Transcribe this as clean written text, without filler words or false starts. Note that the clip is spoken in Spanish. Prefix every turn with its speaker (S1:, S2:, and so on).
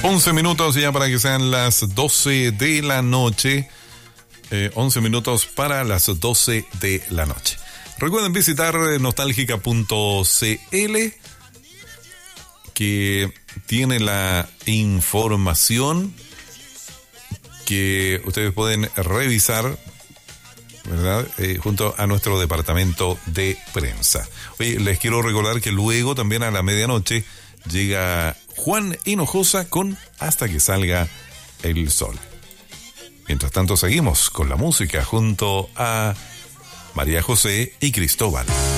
S1: 11 minutos ya para que sean las 12 de la noche. 11 minutos para las 12 de la noche. Recuerden visitar nostálgica.cl, que tiene la información que ustedes pueden revisar, ¿verdad? Junto a nuestro departamento de prensa. Oye, les quiero recordar que luego también a la medianoche llega Juan Hinojosa con Hasta que salga el sol. Mientras tanto seguimos con la música junto a María José y Cristóbal.